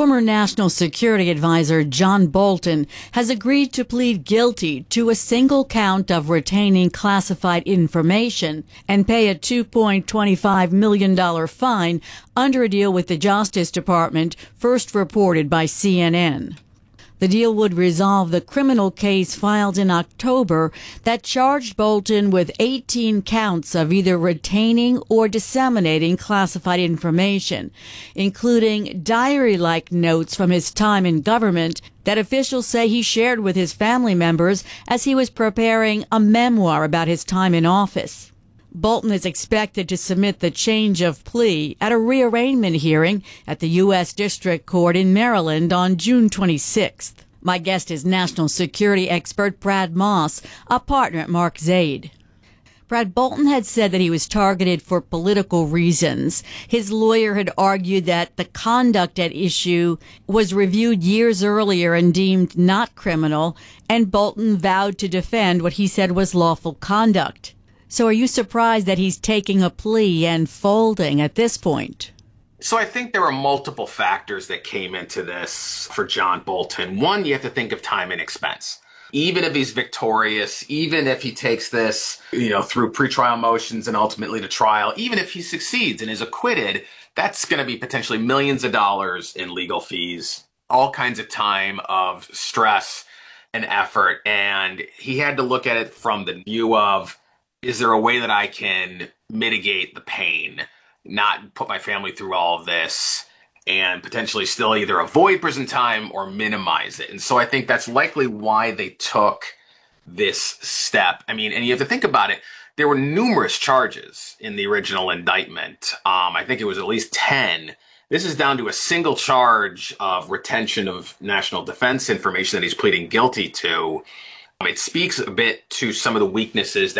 Former National Security Advisor John Bolton has agreed to plead guilty to a single count of retaining classified information and pay a $2.25 million fine under a deal with the Justice Department, first reported by CNN. The deal would resolve the criminal case filed in October that charged Bolton with 18 counts of either retaining or disseminating classified information, including diary-like notes from his time in government that officials say he shared with his family members as he was preparing a memoir about his time in office. Bolton is expected to submit the change of plea at a rearrangement hearing at the U.S. District Court in Maryland on June 26th. My guest is national security expert Brad Moss, a partner at Mark Zaid. Brad, Bolton had said that he was targeted for political reasons. His lawyer had argued that the conduct at issue was reviewed years earlier and deemed not criminal, and Bolton vowed to defend what he said was lawful conduct. So are you surprised that he's taking a plea and folding at this point? So I think there were multiple factors that came into this for John Bolton. One, you have to think of time and expense. Even if he's victorious, even if he takes this, through pretrial motions and ultimately to trial, even if he succeeds and is acquitted, that's going to be potentially millions of dollars in legal fees, all kinds of time of stress and effort. And he had to look at it from the view of, is there a way that I can mitigate the pain, not put my family through all of this, and potentially still either avoid prison time or minimize it? And so I think that's likely why they took this step. And you have to think about it. There were numerous charges in the original indictment. I think it was at least 10. This is down to a single charge of retention of national defense information that he's pleading guilty to. It speaks a bit to some of the weaknesses